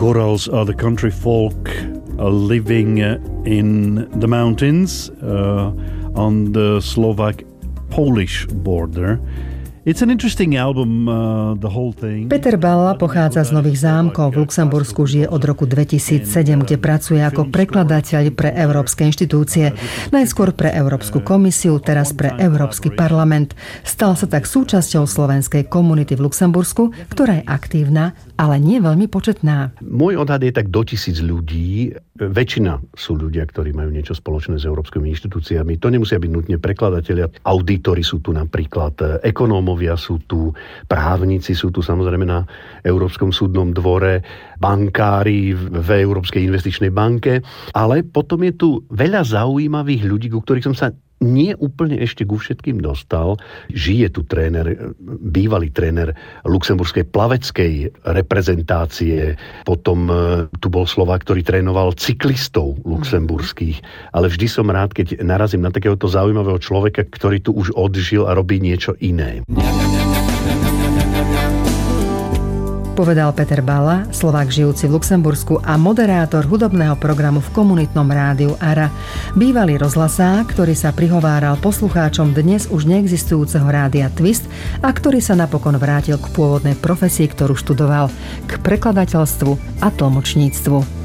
Gorals are the country folk living in the mountains on the Slovak-Polish border. It's an interesting album, the whole thing. Peter Balla pochádza z Nových Zámkov. V Luxembursku žije od roku 2007, kde pracuje ako prekladateľ pre európske inštitúcie. Najskôr pre Európsku komisiu, teraz pre Európsky parlament. Stal sa tak súčasťou slovenskej komunity v Luxembursku, ktorá je aktívna, ale nie veľmi početná. Môj odhad je tak do 1000 ľudí. Väčšina sú ľudia, ktorí majú niečo spoločné s európskymi inštitúciami. To nemusia byť nutne prekladatelia. Auditori sú tu napríklad, ekonómovia sú tu, právnici sú tu samozrejme na Európskom súdnom dvore, bankári v Európskej investičnej banke. Ale potom je tu veľa zaujímavých ľudí, ku ktorých som sa nie úplne ešte ku všetkým dostal. Žije tu bývalý tréner luxemburskej plaveckej reprezentácie. Potom tu bol Slovák, ktorý trénoval cyklistov luxemburských. Ale vždy som rád, keď narazím na takéhoto zaujímavého človeka, ktorý tu už odžil a robí niečo iné. Povedal Peter Balla, Slovák žijúci v Luxembursku a moderátor hudobného programu v komunitnom rádiu ARA. Bývalý rozhlasák, ktorý sa prihováral poslucháčom dnes už neexistujúceho rádia Twist a ktorý sa napokon vrátil k pôvodnej profesii, ktorú študoval, k prekladateľstvu a tlmočníctvu.